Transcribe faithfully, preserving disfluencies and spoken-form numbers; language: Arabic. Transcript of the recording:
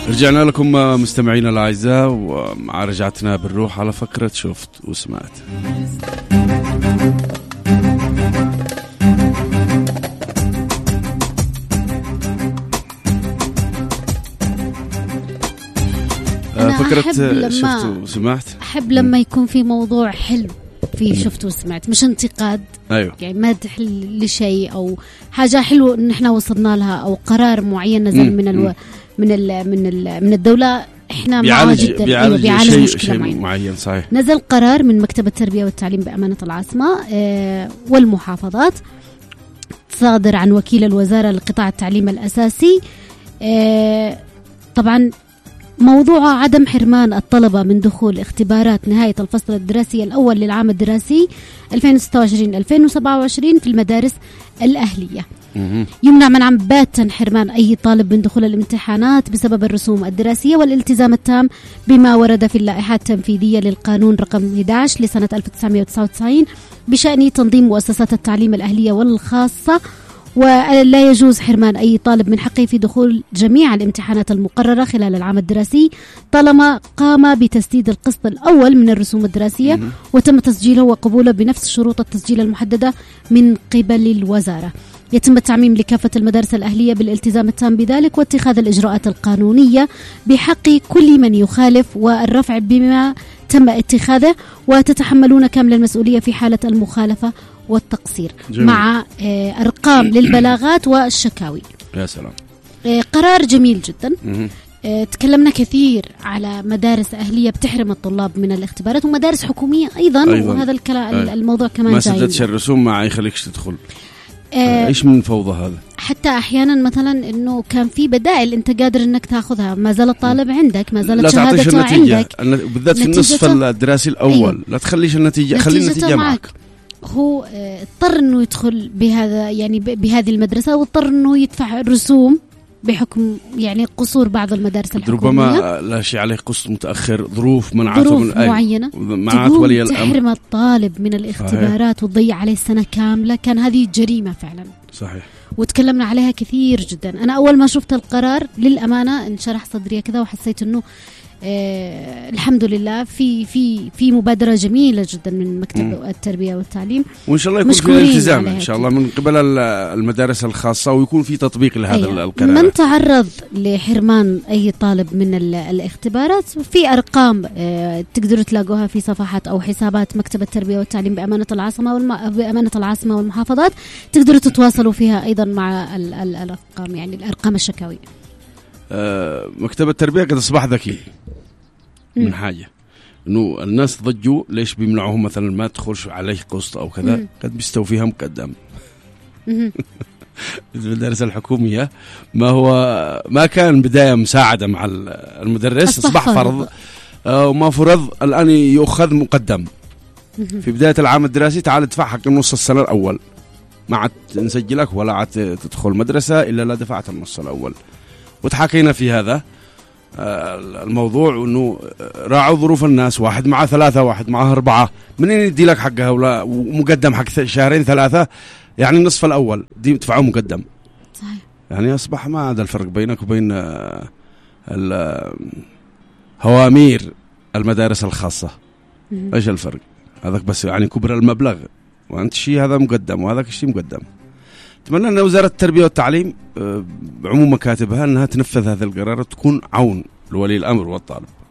رجعنا لكم مستمعينا الأعزاء، ومع رجعتنا بالروح على فكرة شفت وسمعت. فكرة شفت وسمعت. أحب لما يكون في موضوع حلو في شفت وسمعت، مش انتقاد. أيوه. يعني مدح لشيء أو حاجة حلوة إن إحنا وصلنا لها، أو قرار معين نزل من الو... من ال... من ال... من الدولة إحنا معاه جدا. بيعالج, أيوة بيعالج شيء مشكلة شيء معينة. معين. صحيح. نزل قرار من مكتب التربية والتعليم بأمانة العاصمة آه والمحافظات، صادر عن وكيل الوزارة لقطاع التعليم الأساسي. آه طبعا موضوع عدم حرمان الطلبة من دخول اختبارات نهاية الفصل الدراسي الأول للعام الدراسي ألفين وستة وعشرين ألفين وسبعة وعشرين في المدارس الأهلية. يمنع منعا باتا حرمان أي طالب من دخول الامتحانات بسبب الرسوم الدراسية والالتزام التام بما ورد في اللائحة التنفيذية للقانون رقم أحد عشر لسنة ألف وتسعمائة وتسعة وتسعين بشأن تنظيم مؤسسات التعليم الأهلية والخاصة، ولا يجوز حرمان أي طالب من حقه في دخول جميع الامتحانات المقررة خلال العام الدراسي طالما قام بتسديد القسط الأول من الرسوم الدراسية وتم تسجيله وقبوله بنفس شروط التسجيل المحددة من قبل الوزارة. يتم التعميم لكافة المدارس الأهلية بالالتزام التام بذلك واتخاذ الإجراءات القانونية بحق كل من يخالف والرفع بما تم اتخاذه، وتتحملون كامل المسؤولية في حالة المخالفة والتقصير. جميل. مع أرقام للبلاغات والشكاوي. يا سلام. قرار جميل جدا. تكلمنا كثير على مدارس أهلية بتحرم الطلاب من الاختبارات ومدارس حكومية أيضا, أيضاً. وهذا الكلام أيضاً. الموضوع كمان ما سددش الرسوم ما يخليكش تدخل. آه إيش من فوضى هذا؟ حتى أحيانا مثلا إنه كان في بدائل أنت قادر إنك تأخذها، ما زال الطالب عندك، ما زالت شهادته عندك، بالذات في النصف الدراسي الأول. أيوه. لا تخليش النتيجة، خلي النتيجة معك. هو اضطر إنه يدخل بهذا يعني بهذه المدرسة، واضطر إنه يدفع الرسوم بحكم يعني قصور بعض المدارس الحكومية. ربما لا شيء عليه قسط متأخر، ظروف منعته ظروف من معينة منعت ولي الأمر. تحرم الطالب من الاختبارات وتضيع عليه السنة كاملة، كان هذه جريمة فعلا. صحيح. وتكلمنا عليها كثير جدا. أنا أول ما شفت القرار للأمانة انشرح صدري كذا وحسيت إنه آه الحمد لله في في في مبادرة جميلة جدا من مكتب م. التربية والتعليم، وإن شاء الله يكون في التزام إن شاء الله من قبل المدارس الخاصة، ويكون في تطبيق لهذا. أيوة. القرار. من تعرض لحرمان أي طالب من الاختبارات في أرقام آه تقدروا تلاقوها في صفحات أو حسابات مكتب التربية والتعليم بأمانة العاصمة والم... بأمانة العاصمة والمحافظات، تقدروا تتواصلوا فيها أيضا مع ال... ال... الأرقام يعني الأرقام الشكاوية. آه مكتب التربية قد أصبح ذكي من حاجة إنه الناس ضجوا ليش بيمنعوهم مثلا ما تخش عليه قسط أو كذا، قد بيستوفيها مقدم. المدارس الحكومية ما هو ما كان بداية مساعدة مع المدرس، أصبح فرض آه وما فرض الآن يؤخذ مقدم. في بداية العام الدراسي تعال ادفع حق النص السنة الأول، ما عاد نسجلك ولا عاد تدخل مدرسة إلا لا دفعت النص الأول. وتحكينا في هذا الموضوع انه راعوا ظروف الناس، واحد معه ثلاثة واحد معه أربعة، منين يدي لك حقها ولا ومقدم حق شهرين ثلاثة يعني النصف الأول دي تدفعه مقدم. صحيح. يعني أصبح ما هذا الفرق بينك وبين هوامير المدارس الخاصة. ايش الفرق؟ هذاك بس يعني كبر المبلغ، وانت شيء هذا مقدم وهذاك شيء مقدم. أتمنى أن وزارة التربية والتعليم بعموم مكاتبها أنها تنفذ هذا القرار وتكون عون لولي الأمر والطالب.